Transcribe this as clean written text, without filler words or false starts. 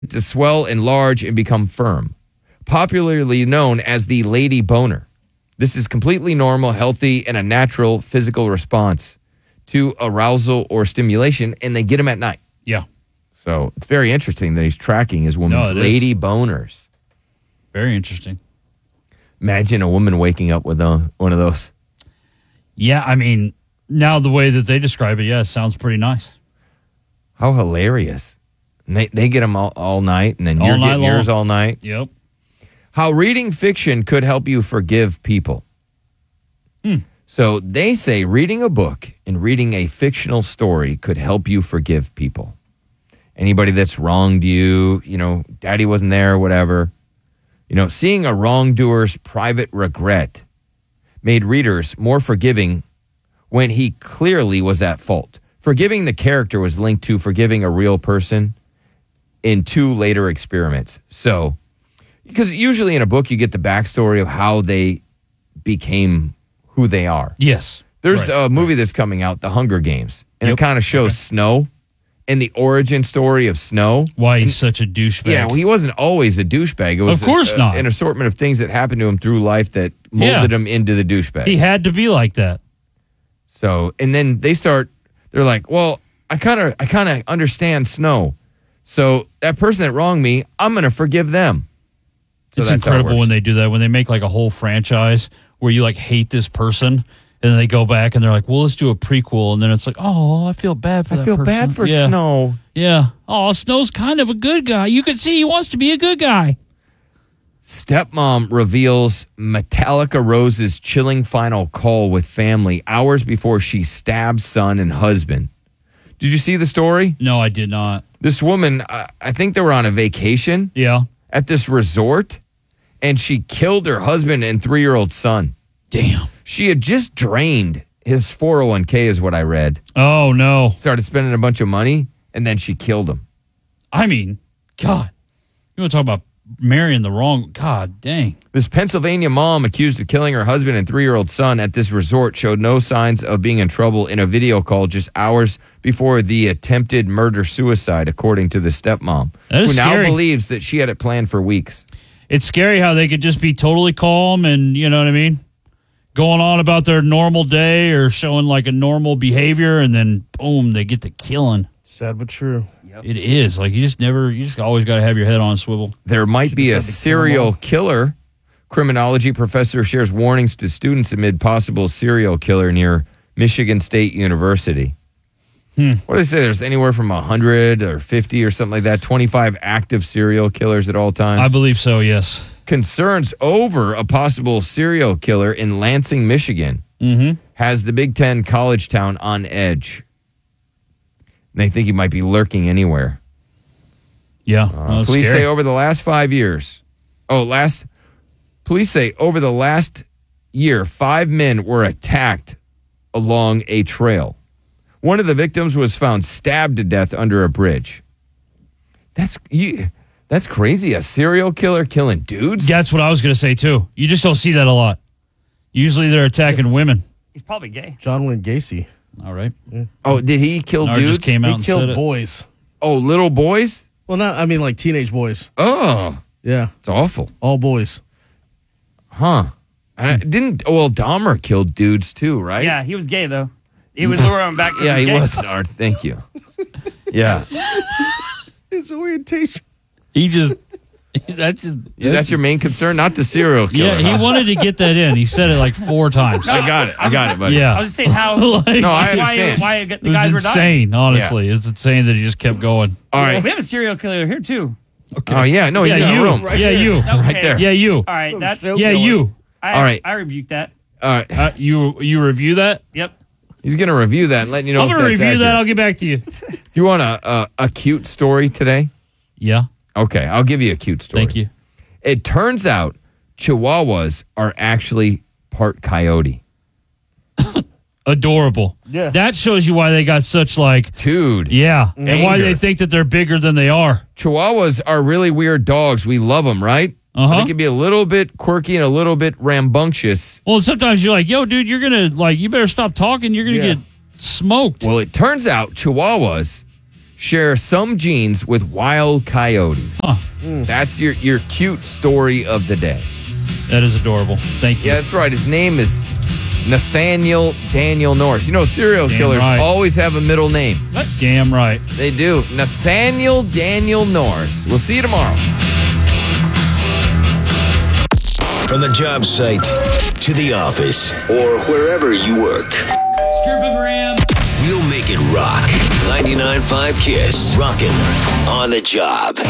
to swell, enlarge, and become firm, popularly known as the lady boner. This is completely normal, healthy, and a natural physical response to arousal or stimulation, and they get them at night. Yeah. So it's very interesting that he's tracking his woman's lady boners. Very interesting. Imagine a woman waking up with one of those. Yeah, I mean, now the way that they describe it, it sounds pretty nice. How hilarious. And they get them all night, and then All you're night getting long. yours all night. Yep. How reading fiction could help you forgive people. So they say reading a book and reading a fictional story could help you forgive people. Anybody that's wronged you, daddy wasn't there, whatever. Seeing a wrongdoer's private regret made readers more forgiving when he clearly was at fault. Forgiving the character was linked to forgiving a real person in 2 later experiments. So, because usually in a book you get the backstory of how they became who they are. Yes. There's a movie that's coming out, The Hunger Games, and it kind of shows Snow and the origin story of Snow. Why he's such a douchebag. Yeah, well, he wasn't always a douchebag. It was Of course not. An assortment of things that happened to him through life that molded him into the douchebag. He had to be like that. So, and then they're like, well, I kind of understand Snow. So that person that wronged me, I'm going to forgive them. So It's that's how it incredible works. when they do that, when they make like a whole franchise where you like hate this person, and then they go back and they're like, well, let's do a prequel. And then it's like, oh, I feel bad for that person. I feel bad for Snow. Yeah. Oh, Snow's kind of a good guy. You can see he wants to be a good guy. Stepmom reveals Metallica Rose's chilling final call with family hours before she stabs son and husband. Did you see the story? No, I did not. This woman, I think they were on a vacation at this resort, and she killed her husband and 3-year-old son. Damn. She had just drained his 401k is what I read. Oh, no. Started spending a bunch of money, and then she killed him. I mean, God. You want to talk about marrying the wrong... God dang. This Pennsylvania mom accused of killing her husband and 3-year-old son at this resort showed no signs of being in trouble in a video call just hours before the attempted murder-suicide, according to the stepmom, That is who scary. now believes that she had it planned for weeks. It's scary how they could just be totally calm and, you know what I mean? Going on about their normal day or showing like a normal behavior, and then boom, they get to killing. Sad but true. It is. Like you just always got to have your head on a swivel. There might be a Should've said to kill 'em serial all. killer. Criminology professor shares warnings to students amid possible serial killer near Michigan State University. What do they say? There's anywhere from 100 or 50 or something like that, 25 active serial killers at all times. I believe so, yes. Concerns over a possible serial killer in Lansing, Michigan, has the Big Ten college town on edge. They think he might be lurking anywhere. Yeah. Police say over the last 5 years. Police say over the last year, 5 men were attacked along a trail. One of the victims was found stabbed to death under a bridge. That's crazy. A serial killer killing dudes? That's what I was going to say, too. You just don't see that a lot. Usually they're attacking women. He's probably gay. John Wayne Gacy. All right. Oh, did he kill Nard dudes? just came out He and killed said it. boys. Oh, little boys? Well, like teenage boys. Oh, Yeah, it's awful. all boys. Huh. Dahmer killed dudes too, right? Yeah, he was gay though. He was luring back. Yeah, he was. Nard, thank you. Yeah. His orientation. He just... That's That's your main concern? Not the serial killer. Yeah, he huh? wanted to get that in. He said it like 4 times. I got it, buddy. Yeah. I was just saying how. Like, No, I why understand. the it was guys were dying. insane, honestly. It's insane that he just kept going. All right. We have a serial killer here too. Okay. Oh, yeah. No, he's yeah, in you. a room. Yeah, you. Okay. Right there. Yeah, you. All right. That. Yeah, you. All right. I rebuke that. All right. You review that? Yep. He's going to review that and let you know I'm if going to that's review that. accurate. I'll get back to you. You want a cute story today? Yeah. Okay, I'll give you a cute story. Thank you. It turns out Chihuahuas are actually part coyote. Adorable. Yeah. That shows you why they got such like, Dude. yeah. And why Anger. they think that they're bigger than they are. Chihuahuas are really weird dogs. We love them, right? Uh-huh. They can be a little bit quirky and a little bit rambunctious. Well, sometimes you're like, yo, dude, you're going to, like, you better stop talking. You're going to Yeah. get smoked. Well, it turns out Chihuahuas share some genes with wild coyotes. Huh. That's your cute story of the day. That is adorable. Thank you. Yeah, that's right. His name is Nathaniel Daniel Norris. You know, serial Damn killers right. always have a middle name. Damn right. They do. Nathaniel Daniel Norris. We'll see you tomorrow. From the job site to the office or wherever you work, Strippogram. we'll make it rock. 99.5 KISS. Rockin' on the job.